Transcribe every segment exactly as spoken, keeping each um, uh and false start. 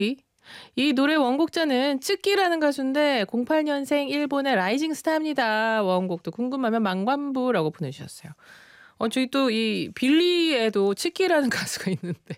이 노래 원곡자는 쯔끼라는 가수인데 공팔 년생 일본의 라이징 스타입니다. 원곡도 궁금하면 망관부라고 보내주셨어요. 어 저희 또 이 빌리에도 쯔끼라는 가수가 있는데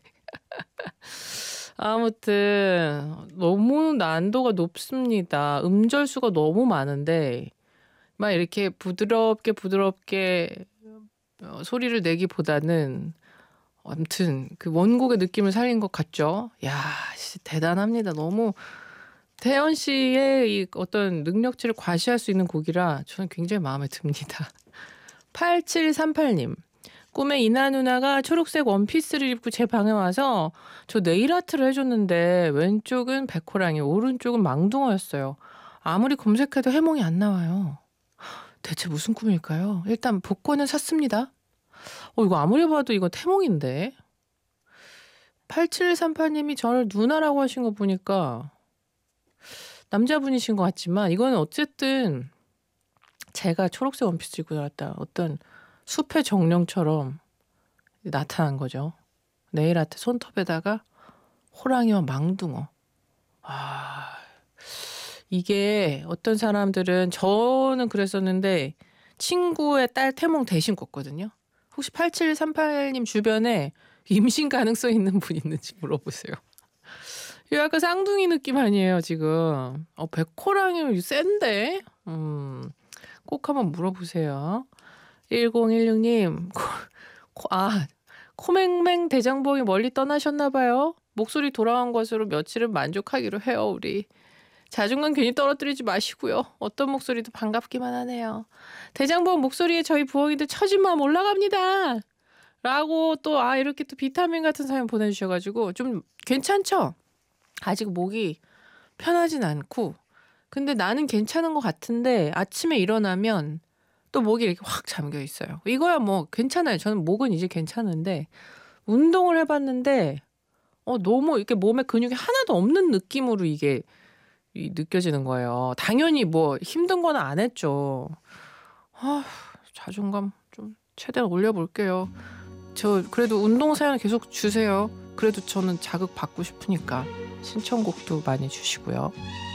아무튼 너무 난도가 높습니다. 음절수가 너무 많은데 막 이렇게 부드럽게 부드럽게 어 소리를 내기보다는 아무튼 그 원곡의 느낌을 살린 것 같죠. 야 진짜 대단합니다. 너무 태연 씨의 이 어떤 능력치를 과시할 수 있는 곡이라 저는 굉장히 마음에 듭니다. 팔칠삼팔 님. 꿈에 이나 누나가 초록색 원피스를 입고 제 방에 와서 저 네일 아트를 해줬는데 왼쪽은 백호랑이, 오른쪽은 망둥어였어요. 아무리 검색해도 해몽이 안 나와요. 대체 무슨 꿈일까요? 일단 복권은 샀습니다. 어 이거 아무리 봐도 이거 태몽인데. 팔칠삼팔 님이 저를 누나라고 하신 거 보니까 남자분이신 것 같지만 이거는 어쨌든 제가 초록색 원피스 입고 나왔다. 어떤 숲의 정령처럼 나타난 거죠. 네일 아트 손톱에다가 호랑이와 망둥어. 아 이게 어떤 사람들은 저는 그랬었는데 친구의 딸 태몽 대신 꿨거든요. 혹시 팔칠삼팔 님 주변에 임신 가능성 있는 분 있는지 물어보세요. 이거 약간 쌍둥이 느낌 아니에요 지금. 어 백호랑이 센데? 음, 꼭 한번 물어보세요. 일공일육 님. 코 코 아 코맹맹 대장봉이 멀리 떠나셨나 봐요. 목소리 돌아온 것으로 며칠은 만족하기로 해요 우리. 자존감 괜히 떨어뜨리지 마시고요. 어떤 목소리도 반갑기만 하네요. 대장봉 목소리에 저희 부엉이들 처진 마음 올라갑니다. 라고 또 아 이렇게 또 비타민 같은 사연 보내주셔 가지고 좀 괜찮죠? 아직 목이 편하진 않고 근데 나는 괜찮은 것 같은데 아침에 일어나면 또 목이 이렇게 확 잠겨 있어요. 이거야 뭐 괜찮아요. 저는 목은 이제 괜찮은데 운동을 해 봤는데 어 너무 이렇게 몸에 근육이 하나도 없는 느낌으로 이게 이 느껴지는 거예요. 당연히 뭐 힘든 거는 안 했죠. 아 자존감 좀 최대한 올려볼게요. 저 그래도 운동 사연 계속 주세요. 그래도 저는 자극 받고 싶으니까 신청곡도 많이 주시고요.